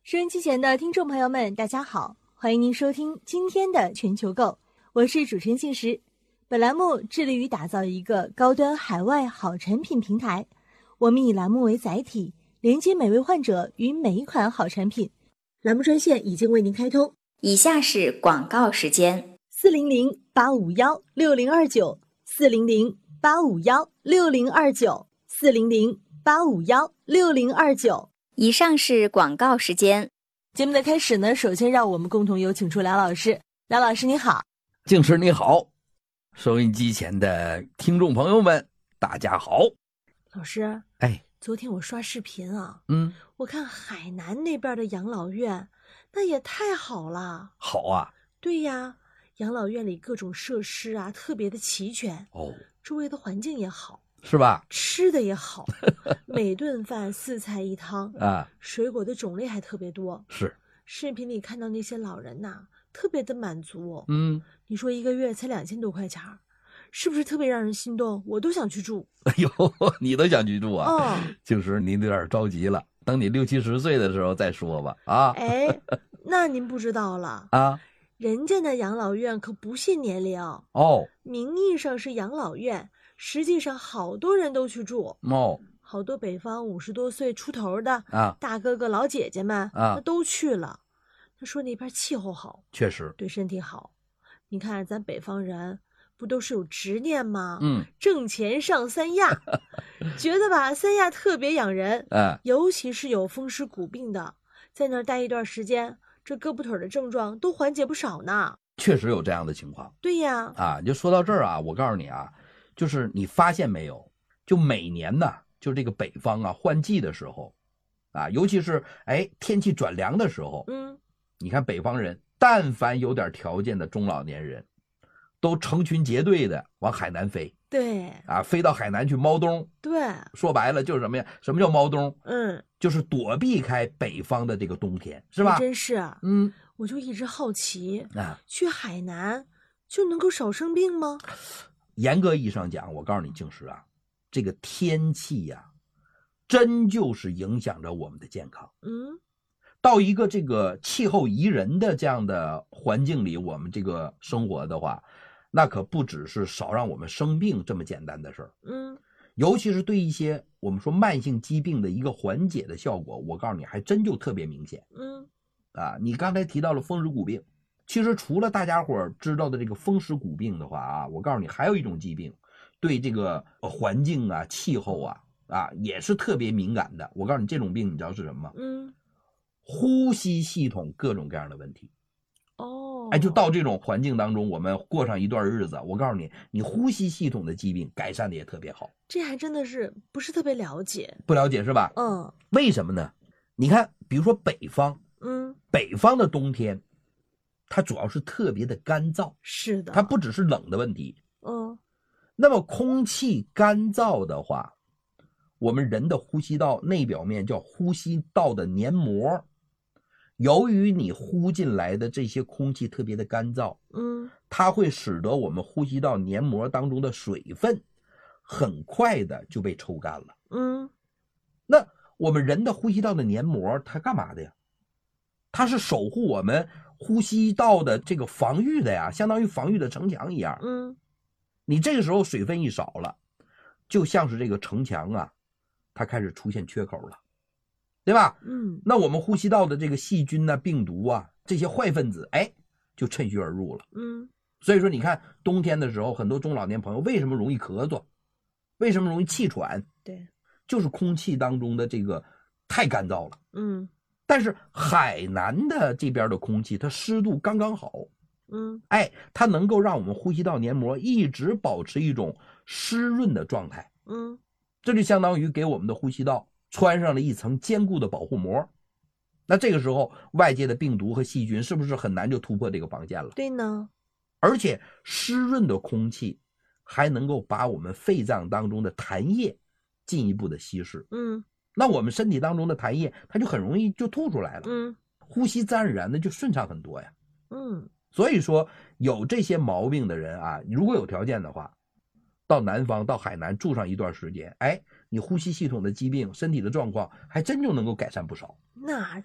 收音机前的听众朋友们，大家好，欢迎您收听今天的全球购，我是主持人杏石。本栏目致力于打造一个高端海外好产品平台，我们以栏目为载体，连接每位患者与每一款好产品。栏目专线已经为您开通， 以下是广告时间 ：400-851-6029 400-851-6029 400-851-6029。 以上是广告时间。 节目的开始呢，首先让我们共同有请出梁老师。梁老师你好。 静师你好，收音机前的听众朋友们大家好。 老师，昨天我刷视频啊，我看海南那边的养老院，那也太好了。 好啊。 对呀，养老院里各种设施啊特别的齐全，周围的环境也好， 是吧？ 吃的也好，每顿饭4菜1汤啊， 水果的种类还特别多。 是， 视频里看到那些老人呐，特别的满足。你说一个月才2000多块钱，是不是特别让人心动？我都想去住。 哎呦，你都想去住啊？静师您有点着急了，等你60、70岁的时候再说吧。啊， 那您不知道了啊， 人家的养老院可不限年龄名义上是养老院，实际上好多人都去住好多北方50多岁出头的大哥哥老姐姐们那都去了。他说那边气候好， 确实对身体好。你看咱北方人不都是有执念吗？挣钱上三亚觉得吧三亚特别养人，尤其是有风湿骨病的，在那儿待一段时间，这胳膊腿的症状都缓解不少呢。 确实有这样的情况。 对呀， 就说到这儿啊，我告诉你啊，就是你发现没有，就每年呢，就这个北方啊换季的时候尤其是天气转凉的时候，你看北方人但凡有点条件的中老年人都成群结队的往海南飞。 对飞到海南去猫冬。 对， 说白了就是什么呀？什么叫猫冬？就是躲避开北方的这个冬天，是吧？ 真是我就一直好奇去海南就能够少生病吗？ 严格意义上讲，我告诉你静师这个天气真就是影响着我们的健康。到一个这个气候宜人的这样的环境里，我们这个生活的话，那可不只是少让我们生病这么简单的事儿。尤其是对一些我们说慢性疾病的一个缓解的效果，我告诉你还真就特别明显。你刚才提到了风湿骨病，其实除了大家伙知道的这个风湿骨病的话我告诉你还有一种疾病对这个环境气候也是特别敏感的。我告诉你这种病你知道是什么吗？呼吸系统各种各样的问题。就到这种环境当中，我们过上一段日子，我告诉你，你呼吸系统的疾病改善的也特别好。 这还真的是不是特别了解。 不了解是吧？为什么呢？你看比如说北方，北方的冬天它主要是特别的干燥。 是的， 它不只是冷的问题。那么空气干燥的话，我们人的呼吸道内表面叫呼吸道的黏膜，由于你呼进来的这些空气特别的干燥，它会使得我们呼吸道黏膜当中的水分很快的就被抽干了。那我们人的呼吸道的黏膜它干嘛的呀？它是守护我们呼吸道的这个防御的呀，相当于防御的城墙一样。你这个时候水分一少了，就像是这个城墙它开始出现缺口了，对吧？那我们呼吸道的这个细菌病毒这些坏分子就趁虚而入了。所以说你看冬天的时候，很多中老年朋友为什么容易咳嗽，为什么容易气喘？ 对， 就是空气当中的这个太干燥了。但是海南的这边的空气它湿度刚刚好。它能够让我们呼吸道黏膜一直保持一种湿润的状态。这就相当于给我们的呼吸道穿上了一层坚固的保护膜。那这个时候外界的病毒和细菌是不是很难就突破这个防线了？ 对呢。 而且湿润的空气还能够把我们肺脏当中的痰液进一步的稀释。那我们身体当中的痰液它就很容易就吐出来了。呼吸自然而然的就顺畅很多呀。所以说有这些毛病的人如果有条件的话，到南方到海南住上一段时间，你呼吸系统的疾病身体的状况还真就能够改善不少。 那